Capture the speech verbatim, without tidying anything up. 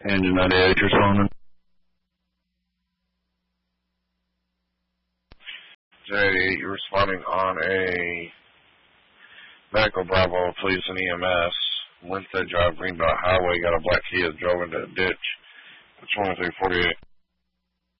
Engine ninety-eight, you're responding. Jay, you're responding on a Medical Bravo, police and E M S. Winstead Drive, Greenbelt Highway, got a black Kia, drove into a ditch. twenty-three forty-eight.